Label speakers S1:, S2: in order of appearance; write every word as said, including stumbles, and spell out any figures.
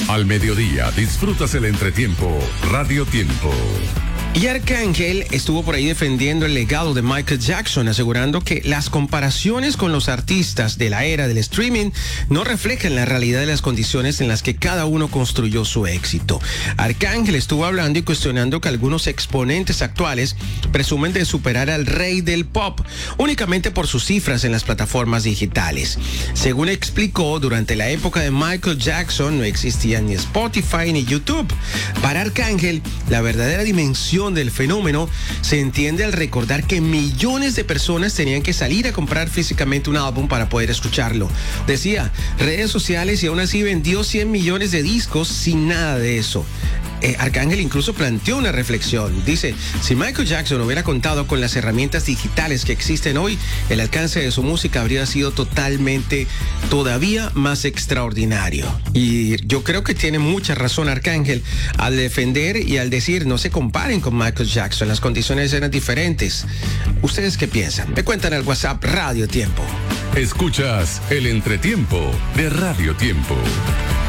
S1: Al mediodía disfrutas el entretiempo Radio Tiempo.
S2: Y Arcángel estuvo por ahí defendiendo el legado de Michael Jackson, asegurando que las comparaciones con los artistas de la era del streaming no reflejan la realidad de las condiciones en las que cada uno construyó su éxito. Arcángel estuvo hablando y cuestionando que algunos exponentes actuales presumen de superar al rey del pop únicamente por sus cifras en las plataformas digitales. Según explicó, durante la época de Michael Jackson no existían ni Spotify ni YouTube. Para Arcángel, la verdadera dimensión del fenómeno se entiende al recordar que millones de personas tenían que salir a comprar físicamente un álbum para poder escucharlo. Decía, redes sociales, y aún así vendió cien millones de discos sin nada de eso. Eh, Arcángel incluso planteó una reflexión. Dice, si Michael Jackson hubiera contado con las herramientas digitales que existen hoy, el alcance de su música habría sido totalmente, todavía más extraordinario. Y yo creo que tiene mucha razón Arcángel al defender y al decir, no se comparen con Michael Jackson, las condiciones eran diferentes. ¿Ustedes qué piensan? Me cuentan al WhatsApp Radio Tiempo.
S1: Escuchas el entretiempo de Radio Tiempo.